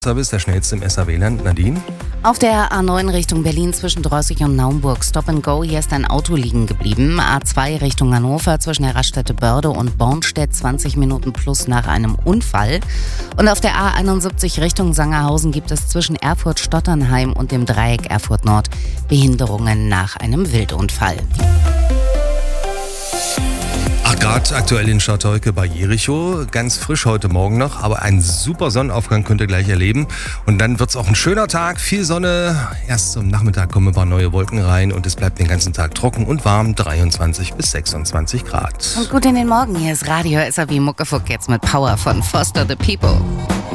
Service, der schnellste im SAW-Land. Nadine? Auf der A9 Richtung Berlin zwischen Drossig und Naumburg. Stop and Go, hier ist ein Auto liegen geblieben. A2 Richtung Hannover zwischen der Raststätte Börde und Bornstedt 20 Minuten plus nach einem Unfall. Und auf der A71 Richtung Sangerhausen gibt es zwischen Erfurt-Stotternheim und dem Dreieck Erfurt Nord Behinderungen nach einem Wildunfall. 8 Grad aktuell in Schartolke bei Jericho. Ganz frisch heute Morgen noch, aber einen super Sonnenaufgang könnt ihr gleich erleben. Und dann wird es auch ein schöner Tag, viel Sonne. Erst zum Nachmittag kommen ein paar neue Wolken rein und es bleibt den ganzen Tag trocken und warm, 23 bis 26 Grad. Und gut in den Morgen, hier ist Radio SAW Muckefuck jetzt mit Power von Foster the People.